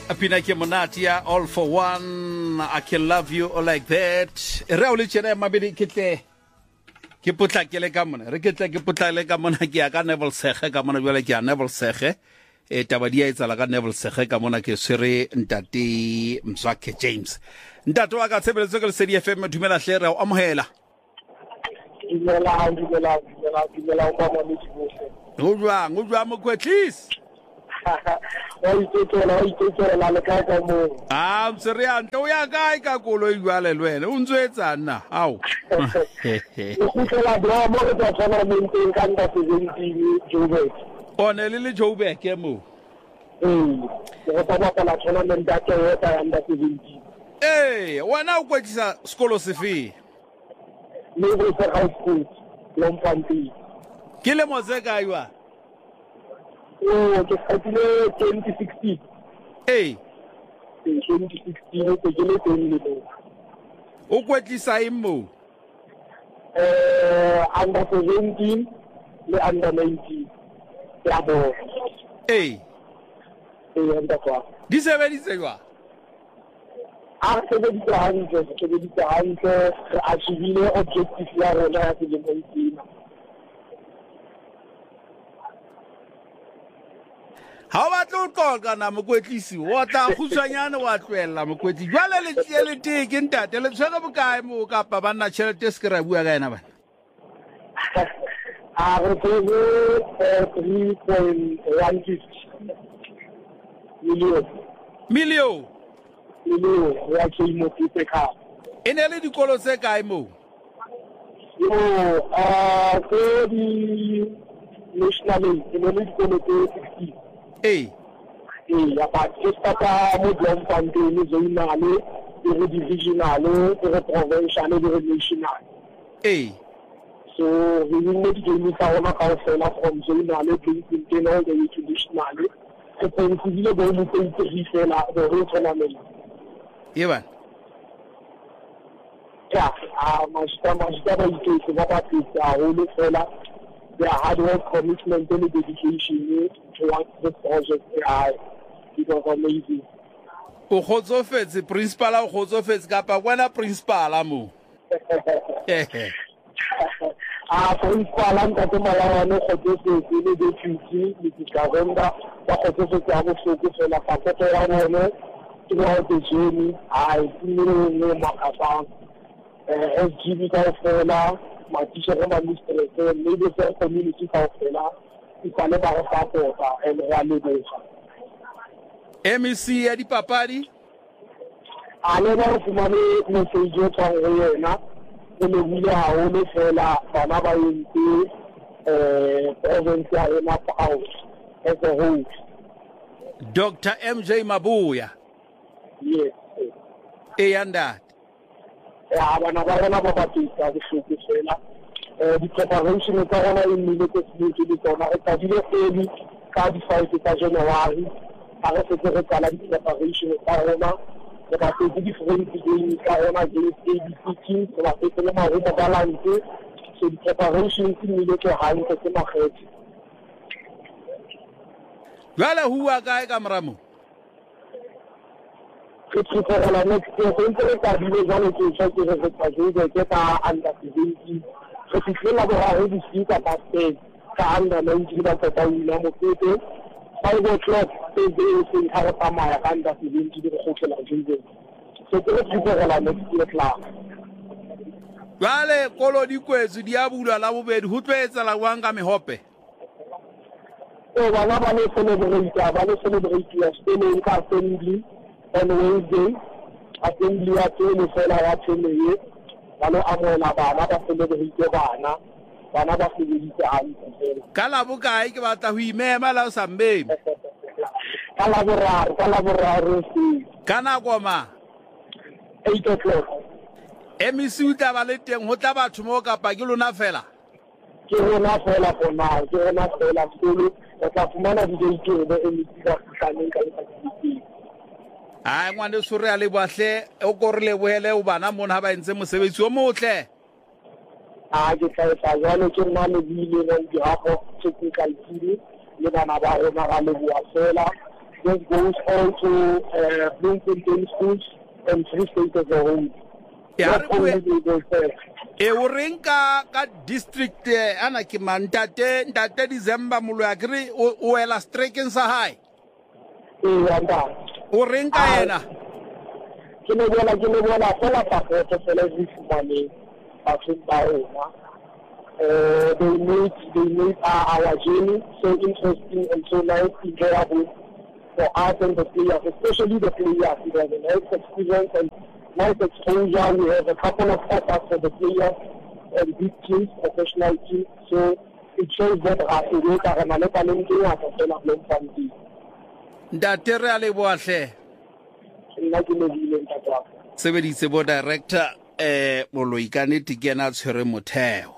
Apina ke monate ya all for one, I can love you all like that. Re o le tshena mabedi ketle ke potlakele ka mona re ketle ke potlakele ka mona ke ya ka Neville Sege ka mona jwale ke ya Neville Sege taba dia etsala ka Neville Sege ka mona ke swere ntate Mswakhe James ntate wa ka tshebeletso ke le Sedi FM dumela hle re o amohela dumela mama o jwa mo kwetlisi wa itsekela le ka ka mo msere ante o ya kae ka kolo jwale le wena o ntsetsa nna au go tla bra mo ka tsana menteng ka nda 17 Joburg one le Joburg ke mo go tla ka tsana menta ke ya nda 17 wena o kwetlisa sekolo sefe le go sa high school Lompampi ke le motse ka ywa ke fatile 2016 2016 ke le teng le o kwetlisa imo under 17 le under 19 ya bo enda kwa di sebeditse jwa sebeditse hantle re achievile objective ya rona ya selemo ha ba tlo qoqa na mokwetlisi wa tla khutsanyana wa tlwella mokwetlisi jwale le tšhelete ke ntate le tshwere bokae mo ka pa bana tšhelete se kra bua ka ena bana re tsebe 3.150 million ya ke mo tse ka ene le dikolo tse kae mo ke di national ene le dikolo tse 16 ya ba ke stata mo Bloemfontein le zonale le divisional le provincial le national so we will need to meet our council from zonale to all the national so possibly go to the whole tournament yeah Majida is about whole fella their hard work, commitment, and dedication towards the project. It was amazing. O khotsofetse principal o khotsofetse ka pa wena principal mo principal anta te malawano khotsofetse le deputy le governor ba khotsofetse a bohloko fela paketo ya rona ke wa the journey le makasang SGB ka fela matisha kama administrator maybe for community councilor ikale ba go support and ya lebesa MEC ya dipapadi ale ba go fumane message o tsang go yena o le bile ha o le fela bana ba yente province ya ena house as a whole Dr. MJ Mabuya yes yanda bana ba rona ba batisa go fela di preparation tsa rona e nnile ke se di tsona e tadile early ka di 5 tsa January a re se re tsala di preparation tsa rona le ba se di different game ka rona le ABC so ba se le ma go balance so di preparation ke nnile ke hantle ke makgethe wala huwa kae ka mramo ke tshola next year go ntse ka dile jalo ke tsa ke re tsa ke ka under 17 so ke tla go ha di sika ba se ka under 19 ba ka tsaya mo pete 5 o'clock se de se ka ba maya ka under 17 go khotlela jile so ke tshola next year class wale kolo di kwetsu di abula la bobedi ho tloetsa la wanga mehope bana ba le celebrate ya spelling ka assembly on Wednesday assembly ya tsene fela ya tsene bana amola bana ba celebrate bana ba celebrate hantle kala bokae ke batla ho imema la o sambebe kala boraro kana koma 8 o'clock MEC o tla ba le teng ho tla batho mo ka pa ke lona fela ke rona fela skolo ka fumana di date be MEC ka tsaneng ka letsatsi ngwane sore a le bwahle o korile boele o bana mona ba entse mosebetsi o motle ke tla jalo ke nna le bile le di hapo technical team le bana ba rona ga le bua fela just goes on to Bloemfontein schools and Free State as a whole. Not only the girls there. O reng ka district ana ke mantate ntate December mulwakri o ela strike sa hai o reng ka ena ke ne bona fela support fela zifumane batho ba ona they made our journey so interesting and so nice, enjoyable for us and the players, especially the players. We have a nice experience and nice exposure. We have a couple of offers for the players and big teams, professional teams. So it shows that sebeditse bo director Moloikane Tikena tshwere motheo